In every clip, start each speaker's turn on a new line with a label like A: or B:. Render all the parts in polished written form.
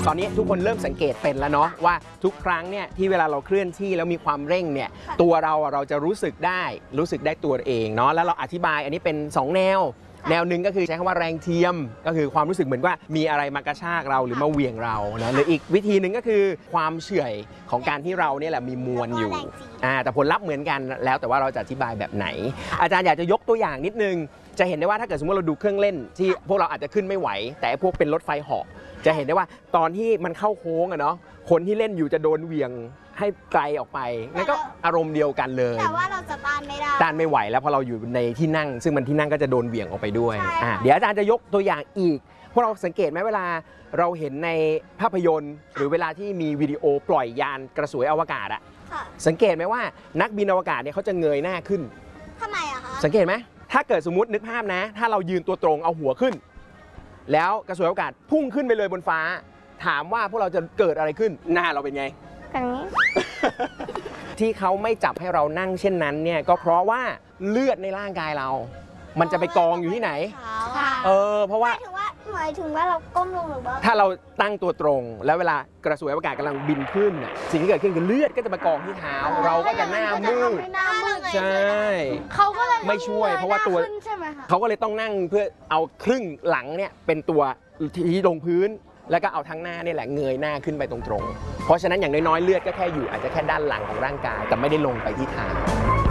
A: ตอนนี้ทุกคนเริ่มสังเกตเป็นแล้วเนาะว่าทุกครั้งเนี่ยที่เวลาเราเคลื่อนที่แล้วมีความเร่งเนี่ยตัวเราจะรู้สึกได้ตัวเองเนาะแล้วเราอธิบายอันนี้เป็น2แนวหนึ่งก็คือใช้คำว่าแรงเทียมก็คือความรู้สึกเหมือนว่ามีอะไรมากระชากเราหรือมาเหวี่ยงเรานะหรืออีกวิธีหนึ่งก็คือความเฉื่อยของการที่เราเนี่ยแหละมีมวลอยู่แต่ผลลัพธ์เหมือนกันแล้วแต่ว่าเราจะอธิบายแบบไหนอาจารย์อยากจะยกตัวอย่างนิดนึงจะเห็นได้ว่าถ้าเกิดสมมติเราดูเครื่องเล่นที่พวกเราอาจจะขึ้นไม่ไหวแต่พวกเป็นรถไฟเหาะจะเห็นได้ว่าตอนที่มันเข้าโค้งอะเนาะคนที่เล่นอยู่จะโดนเหวี่ยงให้ไกลออกไปนั่นก็อารมณ์เดียวกันเลย
B: แต่ว่าเราจะต้านไม่ได้
A: ต้านไม่ไหวแล้วเพราะเราอยู่ในที่นั่งซึ่งมันที่นั่งก็จะโดนเหวี่ยงออกไปด้วยเดี๋ยวอาจารย์จะยกตัวอย่างอีกพวกเราสังเกตไหมเวลาเราเห็นในภาพยนตร์หรือเวลาที่มีวิดีโอปล่อยยานกระสวยอวกาศอะสังเกตไหมว่านักบินอวกาศเนี่ยเขาจะเงยหน้าขึ้น
B: ทำไมอะคะ
A: สังเกตไหมถ้าเกิดสมมตินึกภาพนะถ้าเรายืนตัวตรงเอาหัวขึ้นแล้วกระสวยอวกาศพุ่งขึ้นไปเลยบนฟ้าถามว่าพวกเราจะเกิดอะไรขึ้นหน้าเราเป็นไง
B: แบบนี้
A: ที่เขาไม่จับให้เรานั่งเช่นนั้นเนี่ยก็เพราะว่าเลือดในร่างกายเรามันจะไปกองอยู่ที่ไหนเพราะว่า
B: หมายถึงว่าเราก้มลงหรือว่า
A: ถ้าเราตั้งตัวตรงแล้วเวลากระสวยอวกาศกำลังบินขึ้นสิ่งที่เกิดขึ้นคือเลือดก็จะมากองที่เท้าเราก็จะหน้ามืดใช่
B: เขาก็เลย
A: ไม่ช่วยเพราะว่าตัวเขาก็เลยต้องนั่งเพื่อเอาครึ่งหลังเนี่ยเป็นตัวที่ลงพื้นแล้วก็เอาทั้งหน้านี่แหละเงยหน้าขึ้นไปตรงๆเพราะฉะนั้นอย่างน้อยๆเลือดก็แค่อยู่อาจจะแค่ด้านหลังของร่างกายแต่ไม่ได้ลงไปที่เท้า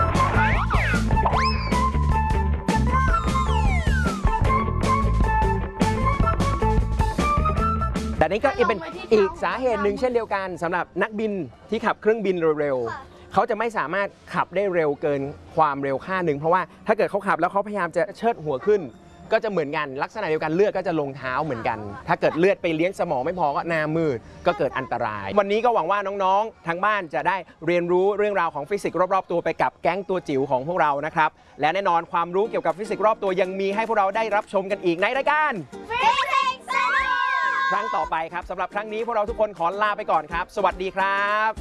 A: แต่นี่ก็เป็นอีกสาเหตุหนึ่งเช่นเดียวกันสำหรับนักบินที่ขับเครื่องบินเร็วๆเขาจะไม่สามารถขับได้เร็วเกินความเร็วค่าหนึ่งเพราะว่าถ้าเกิดเขาขับแล้วเขาพยายามจะเชิดหัวขึ้นก็จะเหมือนกันลักษณะเดียวกันเลือดก็จะลงเท้าเหมือนกันถ้าเกิดเลือดไปเลี้ยงสมองไม่พอก็หน้ามืดก็เกิดอันตรายวันนี้ก็หวังว่าน้องๆทางบ้านจะได้เรียนรู้เรื่องราวของฟิสิกส์รอบๆตัวไปกับแก๊งตัวจิ๋วของพวกเรานะครับและแน่นอนความรู้เกี่ยวกับฟิสิกส์รอบตัวยังมีให้พวกเราได้รับชมกันอีกในรายการ
B: ฟิสิกส์ค
A: รั้งต่อไปครับสำหรับครั้งนี้พวกเราทุกคนขอลาไปก่อนครับสวัสดีครับ